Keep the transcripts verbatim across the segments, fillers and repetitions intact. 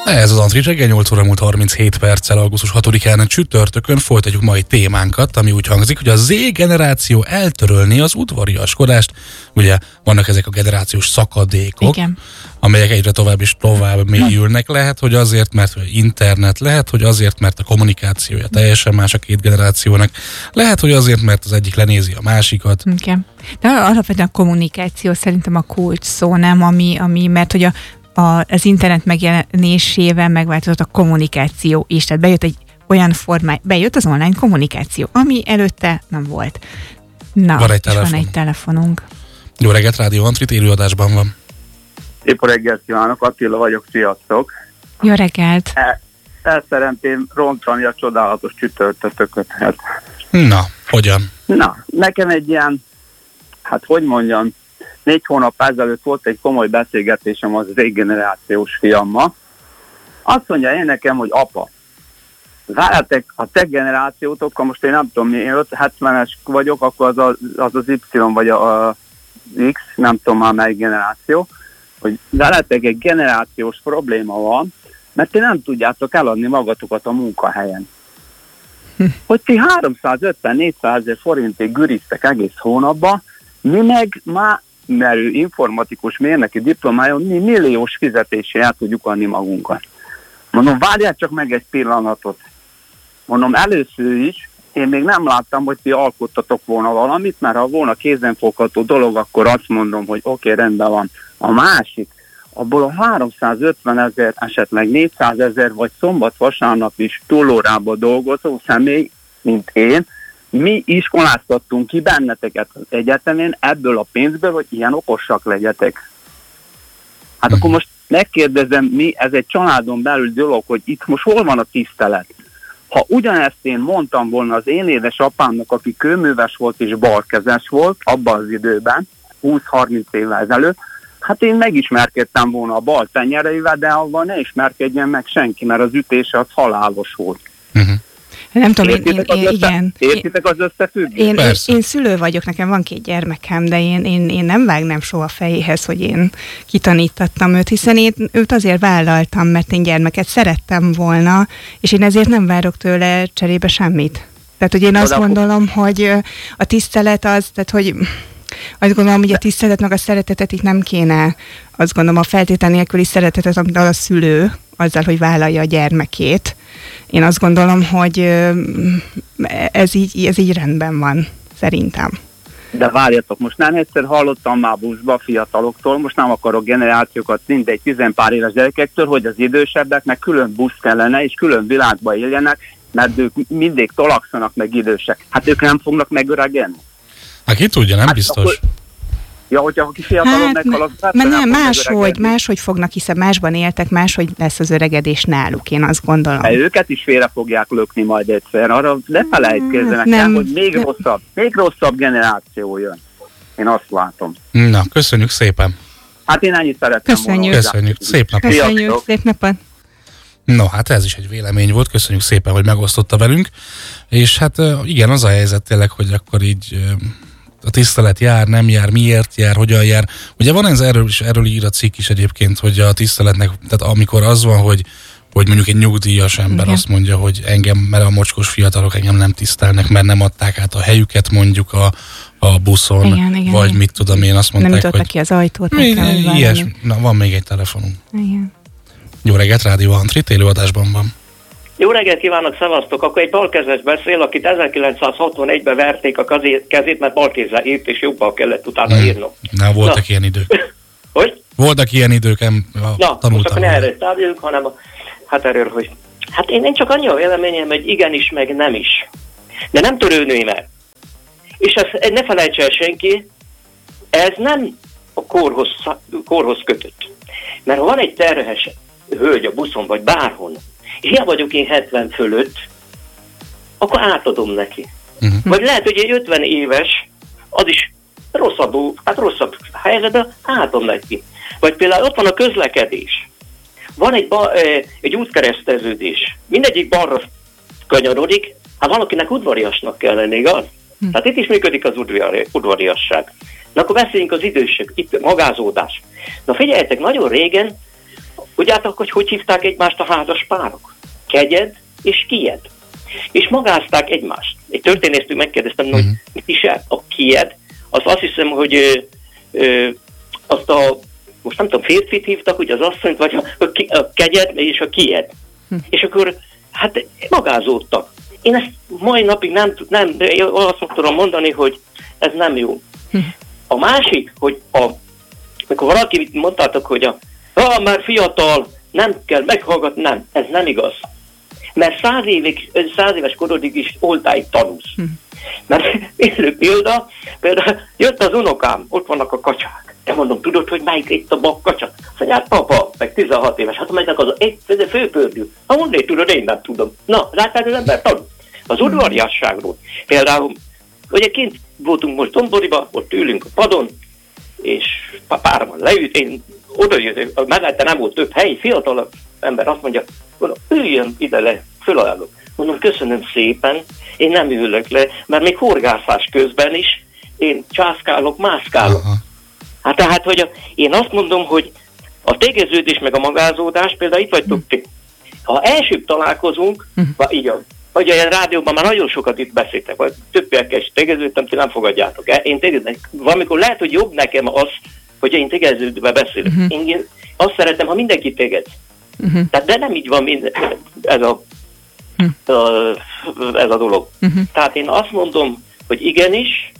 Ez az Antri reggel, nyolc óra múlt harminchét perccel, augusztus hatodikán csütörtökön folytatjuk mai témánkat, ami úgy hangzik, hogy a Z-generáció eltörölni az udvariaskodást. Ugye vannak ezek a generációs szakadékok, igen, amelyek egyre tovább és tovább mélyülnek. Lehet, hogy azért, mert internet, lehet, hogy azért, mert a kommunikációja teljesen más a két generációnak, lehet, hogy azért, mert az egyik lenézi a másikat. Igen. De alapvetően a kommunikáció szerintem a kulcs szó, nem? Ami, ami mert hogy a A, az internet megjelenésével megváltozott a kommunikáció is, tehát bejött egy olyan formáj, bejött az online kommunikáció, ami előtte nem volt. Na, van egy, telefon. van egy telefonunk. Jó reggelt, Rádió Antrit, élőadásban van. Épp reggelt kívánok, Attila vagyok, sziasztok! Jó reggelt! El, el szeretném rontani a csodálatos csütörtököt. Na, hogyan? Na, nekem egy ilyen, hát hogy mondjam, négy hónap ezelőtt volt egy komoly beszélgetésem az Z-generációs fiammal. Azt mondja én nekem, hogy apa, várjátok, a te generációtok, most én nem tudom, én hetvenes vagyok, akkor az az, az, az Y vagy a, a X, nem tudom már melyik generáció, hogy várjátok, egy generációs probléma van, mert ti nem tudjátok eladni magatokat a munkahelyen. Hm. Hogy ti háromszázötven-négyszázezer forintig güriztek egész hónapban, mi meg már, mert ő informatikus mérnöki diplomájon, mi milliós fizetésé el tudjuk adni magunkat. Mondom, várjál csak meg egy pillanatot. Mondom, először is, én még nem láttam, hogy ti alkottatok volna valamit, mert ha volna kézenfogható dolog, akkor azt mondom, hogy oké, okay, rendben van. A másik, abból a háromszázötven ezer, esetleg négyszázezer, vagy szombat-vasárnap is túlórába dolgozó személy, mint én, mi iskoláztattunk ki benneteket az egyetemén ebből a pénzből, hogy ilyen okosak legyetek. Hát akkor most megkérdezem, mi, ez egy családon belül dolog, hogy itt most hol van a tisztelet? Ha ugyanezt én mondtam volna az én édesapámnak, aki kőműves volt és balkezes volt abban az időben, húsz-harminc évvel ezelőtt, hát én megismerkedtem volna a bal tenyereivel, de avval ne ismerkedjen meg senki, mert az ütése az halálos volt. Uh-huh. Nem tudom, én, Értitek, én, az össze, igen. értitek az összefüggést? Én, én, én szülő vagyok, nekem van két gyermekem, de én, én, én nem vágnám soha fejéhez, hogy én kitanítattam őt, hiszen én őt azért vállaltam, mert én gyermeket szerettem volna, és én ezért nem várok tőle cserébe semmit. Tehát, hogy én azt gondolom, hogy a tisztelet az, tehát, hogy azt gondolom, hogy a tisztelet meg a szeretetet itt nem kéne, azt gondolom, a feltétel nélküli szeretetet, amit a szülő, azzal, hogy vállalja a gyermekét. Én azt gondolom, hogy ez így, ez így rendben van, szerintem. De várjatok, most nem egyszer hallottam már buszba a fiataloktól, most nem akarok generációkat, mindegy tizenpár éves gyerekektől, hogy az idősebbeknek külön busz kellene, és külön világba éljenek, mert ők mindig tolakszanak meg idősek. Hát ők nem fognak megöregedni. Hát ki tudja, nem hát biztos. Akkor, ja, hogyha aki fiatalon hát, meghal, az mert nem, nem máshogy, máshogy fognak, hiszen másban éltek, máshogy lesz az öregedés náluk, én azt gondolom. De őket is félre fogják lökni majd egyszer, arra ne felejtkezzenek el, hogy még nem. rosszabb, még rosszabb generáció jön. Én azt látom. Na, köszönjük szépen. Hát én ennyit szerettem köszönjük. volna. Köszönjük, szép napot. Köszönjük, szép napot. No, hát ez is egy vélemény volt, köszönjük szépen, hogy megosztotta velünk, és hát igen, az a helyzet tényleg, hogy akkor így a tisztelet jár, nem jár, miért jár, hogyan jár. Ugye van ez, erről is, erről ír a cikk is egyébként, hogy a tiszteletnek, tehát amikor az van, hogy, hogy mondjuk egy nyugdíjas ember igen. azt mondja, hogy engem, mert a mocskos fiatalok engem nem tisztelnek, mert nem adták át a helyüket mondjuk a, a buszon, igen, igen, vagy igen. mit tudom én, azt mondták, nem hogy... ki az ajtót. Mi, ilyes, na, van még egy telefonunk. Igen. Jó reggelt, Rádió Antrit, élőadásban van. Jó reggelt kívánok, szevasztok! Akkor egy balkezes beszél, akit ezerkilencszázhatvanegyben verték a kezét, mert balkézzel írt, és jobban kellett utána hmm. írnom. Na, voltak Na. ilyen idők. Hogy? Voltak ilyen idők, em, Na, most akkor ne erről tárgyaljuk, hanem a, hát erről, hogy hát én, én csak annyi a véleményem, hogy igenis, meg nem is. De nem törődném el. És ezt ne felejts el senki, ez nem a korhoz, korhoz kötött. Mert ha van egy terhes hölgy a buszon, vagy bárhol, és hiába vagyok én hetven fölött, akkor átadom neki. Uh-huh. Vagy lehet, hogy egy ötven éves, az is rosszabb, hát rosszabb helyzetben átadom neki. Vagy például ott van a közlekedés. Van egy, ba, egy útkereszteződés. Mindegyik balra kanyarodik, hát valakinek udvariasnak kell lenni, igaz? Uh-huh. Tehát itt is működik az udvari, udvariasság. Na akkor beszéljünk az idősek, itt magázódás. Na figyeljetek, nagyon régen Tudjátok, hogy hogy hívták egymást a házas párok? Kegyed és kijed. És magázták egymást. Egy történésztől megkérdeztem, uh-huh. hogy mit is a kijed. Az azt hiszem, hogy ö, ö, azt a, most nem tudom, férfit hívtak, ugye az asszonyt, vagy a, a, a kegyed és a kijed. Uh-huh. És akkor hát magázódtak. Én ezt mai napig nem, nem azt tudom mondani, hogy ez nem jó. Uh-huh. A másik, hogy a, amikor valaki mondtátok, hogy a ah, már fiatal, nem kell meghallgatni, nem, ez nem igaz. Mert száz, évig, száz éves korodig is oltáig tanulsz. Hm. Mert élő példa, például jött az unokám, ott vannak a kacsák. Te mondom, tudod, hogy melyik itt a bak kacsa? Azt mondja, papa, meg tizenhat éves, hát megynek az egy főpördül. Ha mondnék, tudod, én nem tudom. Na, láttál, az ember tanul. Az udvariasságról. Például, ugye kint voltunk most Domboriba, ott ülünk a padon, és párban leült, én oda jöttök, mellette nem volt több hely, fiatal ember azt mondja, üljön ide le, fölállok. Mondom, köszönöm szépen, én nem ülök le, mert még horgászás közben is én császkálok, mászkálok. Aha. Hát tehát, hogy a, én azt mondom, hogy a tegeződés meg a magázódás, például itt vagytok ti. Ha elsőbb találkozunk, uh-huh. így a, hogy a rádióban már nagyon sokat itt beszéltek, vagy többiekkel is tegeződtem, ti nem fogadjátok el. Én tegeződtem, valamikor lehet, hogy jobb nekem az, hogy én tegeződve beszélek. Uh-huh. Én azt szeretem, ha mindenki tegez. Uh-huh. Tehát de nem így van minden, ez a, uh-huh. a, ez a dolog. Uh-huh. Tehát én azt mondom, hogy igenis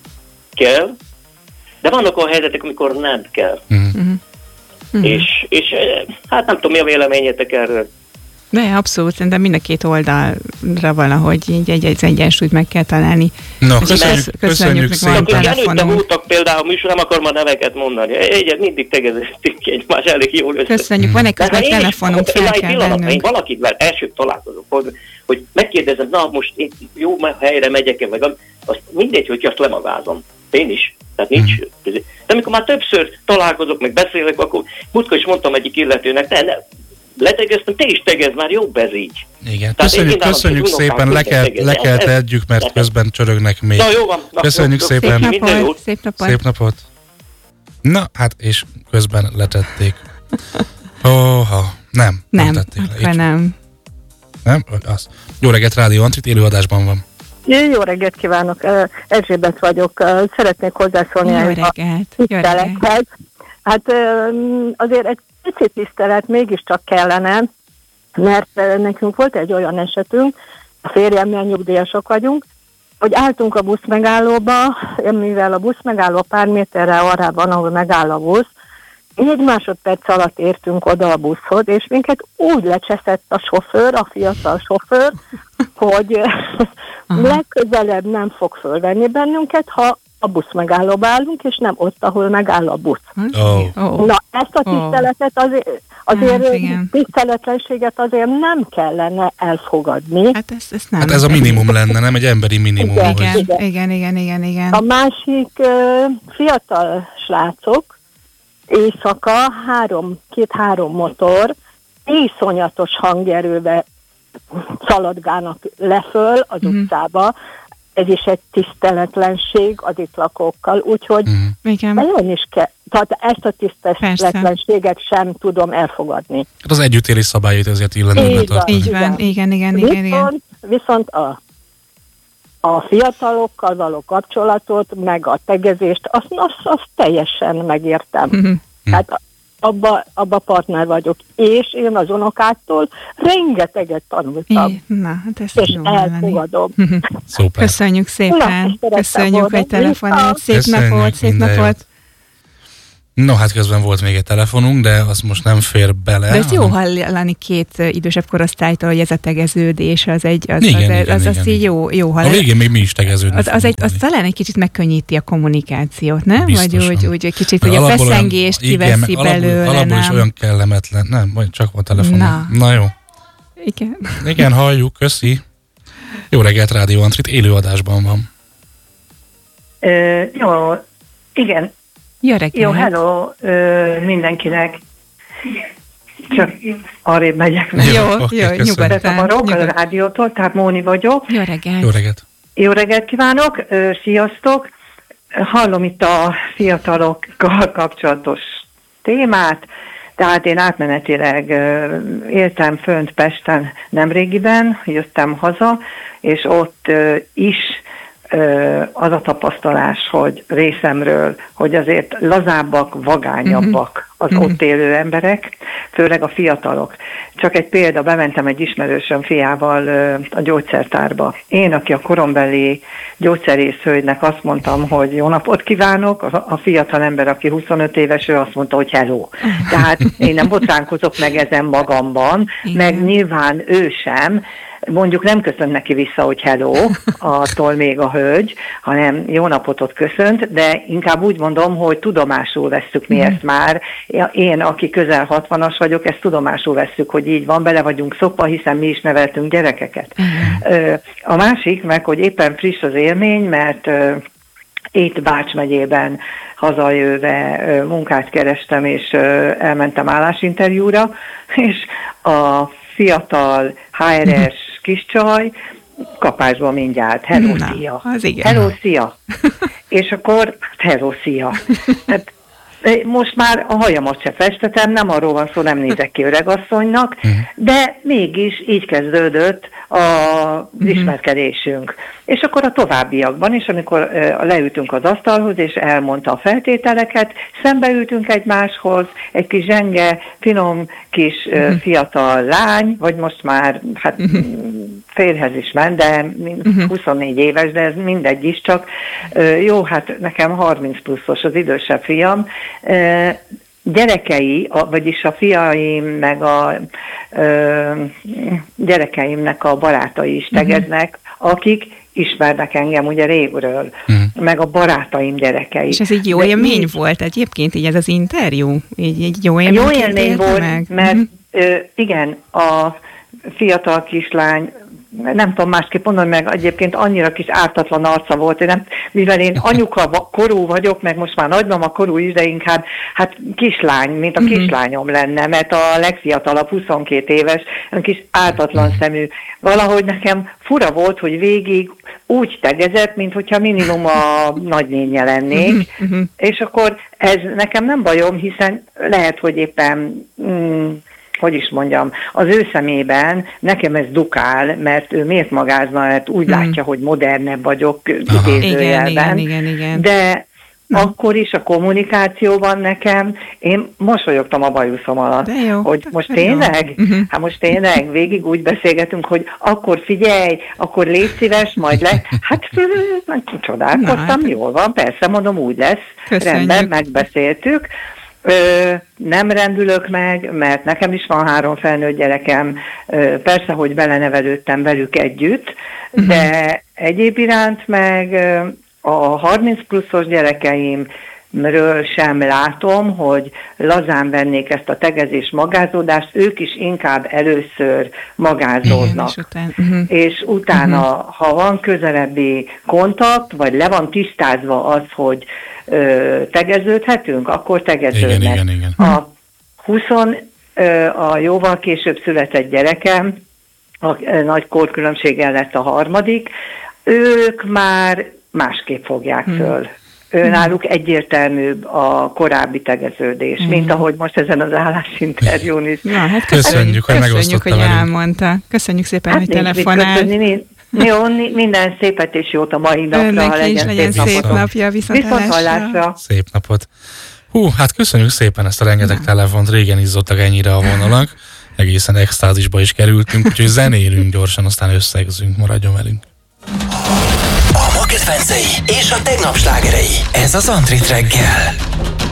kell, de vannak olyan helyzetek, amikor nem kell. Uh-huh. Uh-huh. És, és hát nem tudom, mi a véleményetek erről. De abszolút, szerintem mind a két oldalra valahogy így egy, egy egyensúlyt meg kell találni. No, köszönjük, köszönjük, köszönjük szépen. Előtte voltak például műsor, nem akar már neveket mondani. Egyet mindig tegeződtünk egymás elég jól össze. Köszönjük, van egy közben telefonunk, fel kell vennünk. Én valakivel elsőbb találkozok, hogy megkérdezem, na most én jó helyre megyek-e, vagy azt mindegy, hogy azt lemagázom. Én is. Tehát nincs. Mm. De amikor már többször találkozok, meg beszélek, akkor múltkor is mondtam egyik illetőnek, ne, ne, letegeztem, te is tegezd, már jobb ez így. Igen, köszönjük, köszönjük szépen, le kell, le kell tegyük, mert ez, közben csörögnek még. Na jó van. Na, köszönjük jó, szépen. Szép napot, szép napot. Szép napot. Na, hát és közben letették. Óha, nem. Nem, nem tették le. Akkor nem. Nem? Az. Jó reggelt, Rádió Antrit, élőadásban van. Jó reggelt kívánok, Erzsébet vagyok. Szeretnék hozzászólni a tisztelethez. Hát azért egy picit tisztelet mégiscsak kellene, mert nekünk volt egy olyan esetünk, a férjemmel nyugdíjasok vagyunk, hogy álltunk a buszmegállóba, mivel a buszmegálló pár méterre arra van, ahol megáll a busz, négy másodperc alatt értünk oda a buszhoz, és minket úgy lecseszett a sofőr, a fiatal sofőr, hogy legközelebb nem fog fölvenni bennünket, ha a busz megállóba állunk, és nem ott, ahol megáll a busz. Oh. Na, ezt a tiszteletet azért, azért hát, tiszteletlenséget azért nem kellene elfogadni. Hát ez, ez nem. Hát ez a minimum lenne, nem egy emberi minimum. Igen, hogy... igen, igen, igen, igen, igen. A másik uh, fiatal srácok, éjszaka három, két-három motor, iszonyatos hangerővel szaladgálnak leföl az mm. utcába. Ez is egy tiszteletlenség az itt lakókkal, úgyhogy mm. nagyon is kell. Tehát ezt a tiszteletlenséget sem tudom elfogadni. Az együttélés szabályait ezért illetve tartani. Így van, igen, igen, igen. igen. Viszont, viszont a, a fiatalokkal való kapcsolatot, meg a tegezést, azt, azt, azt teljesen megértem. Mm-hmm. Tehát abba, abba partner vagyok, és én az unokáktól rengeteget tanultam. Na, hát ezt és elfogadom. Szuper. Köszönjük szépen. Na, köszönjük, hogy telefonálsz. Szép Köszönjük, napot, szép napot. No, hát közben volt még egy telefonunk, de az most nem fér bele. De ezt jó hallani két idősebb korosztálytól, hogy ez a tegeződés, az egy, az, igen, az, igen, az, az igen, így jó, jó hallani. A végén még mi is tegeződni. Az, az, egy, az talán egy kicsit megkönnyíti a kommunikációt, nem? Biztosan. Vagy úgy, úgy egy kicsit hogy a feszengést kiveszi igen, belőle, alapból, alapból nem? is olyan kellemetlen. Nem, vagy csak van telefon. Na. Na jó. Igen. Igen, halljuk, köszi. Jó reggelt, Rádió Antrit, élőadásban van. Ö, jó, igen. Jó reggelt. Jó, hello ö, mindenkinek. Csak arrébb megyek. Jó, jó, okay, jó nyugodtan. Vagyok a rádiótól, tehát Móni vagyok. Jó reggelt. Jó reggelt. Jó reggelt kívánok, ö, sziasztok. Hallom itt a fiatalokkal kapcsolatos témát, Tehát én átmenetileg éltem fönt Pesten nemrégiben, jöttem haza, és ott is az a tapasztalás, hogy részemről, hogy azért lazábbak, vagányabbak az ott élő emberek, főleg a fiatalok. Csak egy példa, bementem egy ismerősöm fiával a gyógyszertárba. Én, aki a korombeli gyógyszerészhölgynek azt mondtam, hogy jó napot kívánok, a fiatal ember, aki huszonöt éves, ő azt mondta, hogy hello. Tehát én nem botránkozok meg ezen magamban, meg nyilván ő sem, mondjuk nem köszönt neki vissza, hogy hello, attól még a hölgy, hanem jó napot ott köszönt, de inkább úgy mondom, hogy tudomásul vesszük mi mm. ezt már. Én, aki közel hatvanas vagyok, ezt tudomásul vesszük, hogy így van, bele vagyunk szokva, hiszen mi is neveltünk gyerekeket. Mm. A másik meg, hogy éppen friss az élmény, mert itt Bács megyében hazajöve munkát kerestem, és elmentem állásinterjúra, és a fiatal há er es kiscsaj kapásba mindjárt, hello, Na, szia. Az Hello, szia. És akkor, hello, szia. Hát, most már a hajamat se festetem, nem arról van szó, nem nézek ki öregasszonynak, de mégis így kezdődött az ismerkedésünk. És akkor a továbbiakban is, amikor uh, leültünk az asztalhoz, és elmondta a feltételeket, szembeültünk egymáshoz, egy kis zsenge, finom kis uh, fiatal lány, vagy most már hát férhez is ment, de huszonnégy éves, de ez mindegy is, csak uh, jó, hát nekem harminc pluszos az idősebb fiam, uh, gyerekei, a, vagyis a fiaim, meg a ö, gyerekeimnek a barátai is tegeznek, uh-huh. akik ismernek engem ugye régről, uh-huh. meg a barátaim gyerekei. És ez így jó élmény így, volt egyébként, így ez az interjú? Így, így jó élmény, jó élmény volt, meg? mert uh-huh. ö, igen, a fiatal kislány, nem tudom másképp mondani, meg egyébként annyira kis ártatlan arca volt, én nem, mivel én anyuka korú vagyok, meg most már nagymama korú is, de inkább hát kislány, mint a kislányom lenne, mert a legfiatalabb huszonkét éves, egy kis ártatlan szemű. Valahogy nekem fura volt, hogy végig úgy tegezett, mint hogyha minimum a nagynénye lennék, és akkor ez nekem nem bajom, hiszen lehet, hogy éppen... Mm, hogy is mondjam, az ő szemében nekem ez dukál, mert ő miért magázna, mert úgy hmm. látja, hogy modernebb vagyok idézőjelben. Igen, igen, igen. De hmm. akkor is a kommunikációban nekem, én mosolyogtam a bajuszom alatt, jó, hogy most tényleg, uh-huh. hát most tényleg végig úgy beszélgetünk, hogy akkor figyelj, akkor légy szíves, majd le, hát csodálkoztam, hát. Jól van, persze, mondom, úgy lesz, Köszönjük. Rendben, megbeszéltük. Ö, nem rendülök meg, mert nekem is van három felnőtt gyerekem, ö, persze, hogy belenevelődtem velük együtt, uh-huh. de egyéb iránt meg ö, a harminc pluszos gyerekeimről sem látom, hogy lazán vennék ezt a tegezés magázódást, ők is inkább először magázódnak. És, után, uh-huh. és utána, uh-huh. ha van közelebbi kontakt, vagy le van tisztázva az, hogy Ö, tegeződhetünk, akkor tegeződnek. Igen, igen, igen. A húsz, ö, a jóval később született gyerekem, a ö, nagy korkülönbséggel lett a harmadik, ők már másképp fogják hmm. föl. Ő náluk egyértelműbb a korábbi tegeződés, hmm. mint ahogy most ezen az állásinterjún is. Ja, hát köszönjük, hogy köszönjük, hogy elmondta. Köszönjük szépen, hát hogy telefonált. Jó, minden szépet és jót a mai napra. Önnek is legyen szép, szép napja, viszonthallásra. Szép napot. Hú, hát köszönjük szépen ezt a rengeteg Na. telefont, régen izzottak ennyire a vonalak, egészen extázisba is kerültünk, úgyhogy zenélünk gyorsan, aztán összegzünk, maradjon velünk. A ma kedvencei és a tegnap slágerei. Ez az Antrit reggel.